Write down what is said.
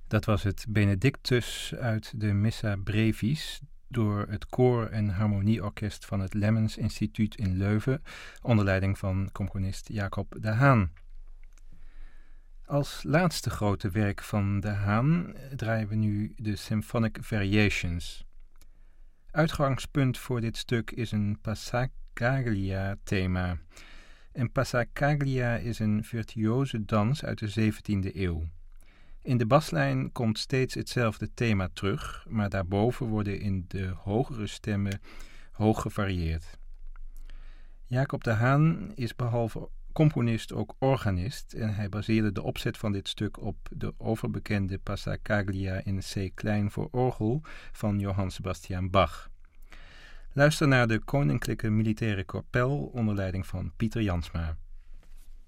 Dat was het Benedictus uit de Missa Brevis door het koor- en harmonieorkest van het Lemmens Instituut in Leuven onder leiding van componist Jacob de Haan. Als laatste grote werk van de Haan draaien we nu de Symphonic Variations. Uitgangspunt voor dit stuk is een Passacaglia-thema. Een Passacaglia is een virtuoze dans uit de 17e eeuw. In de baslijn komt steeds hetzelfde thema terug, maar daarboven worden in de hogere stemmen hoog gevarieerd. Jacob de Haan is behalve componist ook organist en hij baseerde de opzet van dit stuk op de overbekende Passacaglia in C klein voor orgel van Johann Sebastian Bach. Luister naar de Koninklijke Militaire Kapel onder leiding van Pieter Jansma.